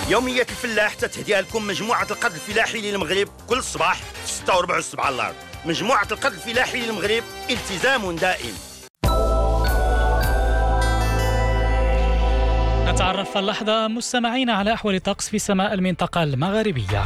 يومية الفلاح تتهديها لكم مجموعة القرض الفلاحي للمغرب كل صباح في 6:45 على الأرض. مجموعة القرض الفلاحي للمغرب، التزام دائم. نتعرف اللحظة مستمعين على أحوال الطقس في سماء المنطقة المغربية.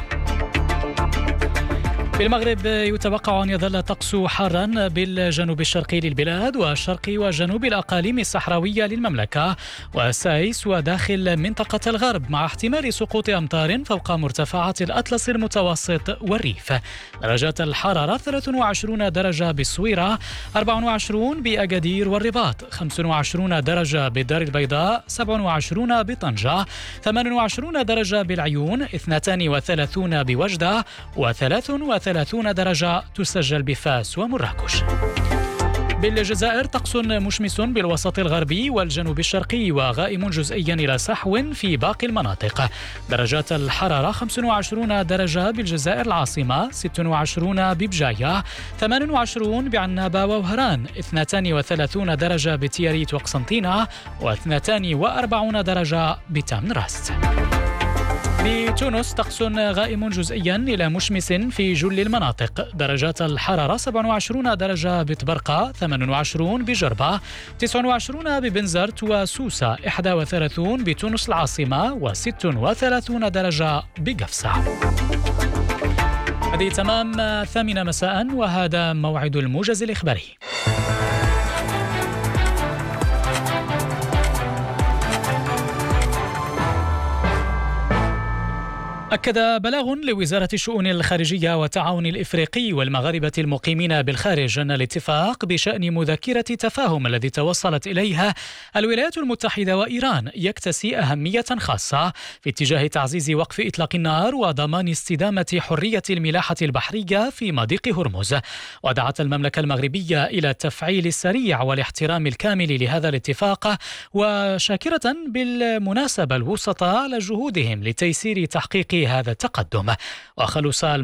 في المغرب يتوقع أن يظل الطقس حارا بالجنوب الشرقي للبلاد والشرق وجنوب الأقاليم الصحراوية للمملكة والسايس وداخل منطقة الغرب، مع احتمال سقوط أمطار فوق مرتفعات الأطلس المتوسط والريف. درجات الحرارة 23 درجة بالصويرة، 24 بأكادير والرباط، 25 درجة بالدار البيضاء، 27 بطنجة، 28 درجة بالعيون، 32 بوجدة، و33 درجة تسجل بفاس ومراكش. بالجزائر طقس مشمس بالوسط الغربي والجنوب الشرقي وغائم جزئيا إلى سحو في باقي المناطق. درجات الحرارة 25 درجة بالجزائر العاصمة، 26 ببجاية، 28 بعنابة ووهران، 32 درجة بتياريت وقسنطينة، و42 درجة بتامن راست. بتونس طقس غائم جزئيا إلى مشمس في جل المناطق. درجات الحرارة 27 درجة بطبرقة، 28 بجربة، 29 ببنزرت وسوسة، 31 بتونس العاصمة، و36 درجة بقفصة. هذه تمام 8 مساء، وهذا موعد الموجز الإخباري. أكد بلاغ لوزارة الشؤون الخارجية والتعاون الإفريقي والمغاربة المقيمين بالخارج أن الاتفاق بشأن مذكرة تفاهم الذي توصلت إليها الولايات المتحدة وإيران يكتسي أهمية خاصة في اتجاه تعزيز وقف إطلاق النار وضمان استدامة حرية الملاحة البحرية في مضيق هرمز. ودعت المملكة المغربية إلى التفعيل السريع والاحترام الكامل لهذا الاتفاق، وشاكرة بالمناسبة الوسطاء على جهودهم لتيسير تحقيق هذا التقدم. وخلص